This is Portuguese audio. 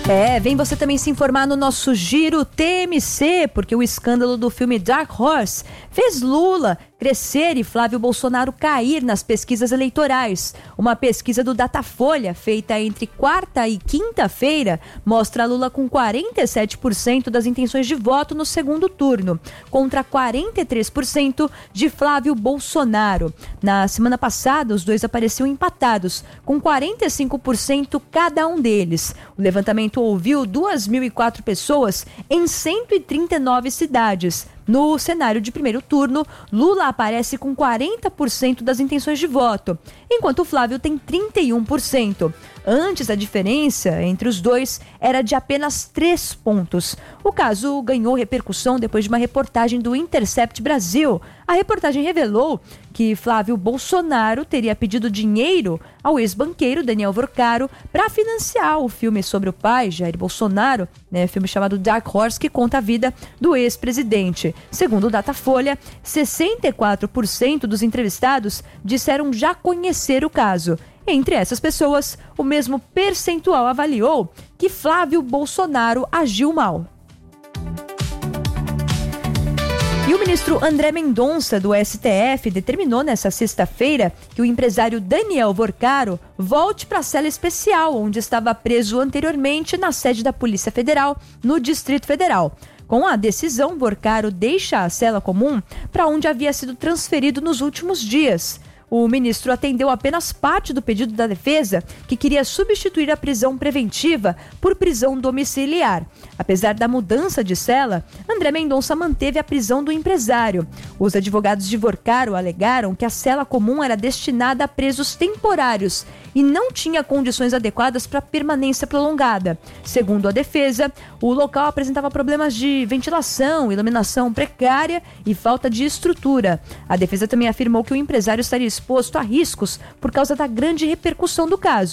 Vem você também se informar no nosso Giro TMC, porque o escândalo do filme Dark Horse fez Lula crescer e Flávio Bolsonaro cair nas pesquisas eleitorais. Uma pesquisa do Datafolha, feita entre quarta e quinta-feira, mostra Lula com 47% das intenções de voto no segundo turno, contra 43% de Flávio Bolsonaro. Na semana passada, os dois apareciam empatados, com 45% cada um deles. O levantamento ouviu 2.004 pessoas em 139 cidades. No cenário de primeiro turno, Lula aparece com 40% das intenções de voto, enquanto Flávio tem 31%. Antes, a diferença entre os dois era de apenas 3 pontos. O caso ganhou repercussão depois de uma reportagem do Intercept Brasil. A reportagem revelou que Flávio Bolsonaro teria pedido dinheiro ao ex-banqueiro Daniel Vorcaro para financiar o filme sobre o pai, Jair Bolsonaro, filme chamado Dark Horse, que conta a vida do ex-presidente. Segundo o Datafolha, 64% dos entrevistados disseram já conhecer o caso. Entre essas pessoas, o mesmo percentual avaliou que Flávio Bolsonaro agiu mal. E o ministro André Mendonça, do STF, determinou nesta sexta-feira que o empresário Daniel Vorcaro volte para a cela especial, onde estava preso anteriormente na sede da Polícia Federal, no Distrito Federal. Com a decisão, Vorcaro deixa a cela comum para onde havia sido transferido nos últimos dias. O ministro atendeu apenas parte do pedido da defesa, que queria substituir a prisão preventiva por prisão domiciliar. Apesar da mudança de cela, André Mendonça manteve a prisão do empresário. Os advogados de Vorcaro alegaram que a cela comum era destinada a presos temporários e não tinha condições adequadas para permanência prolongada. Segundo a defesa, o local apresentava problemas de ventilação, iluminação precária e falta de estrutura. A defesa também afirmou que o empresário estaria exposto a riscos por causa da grande repercussão do caso.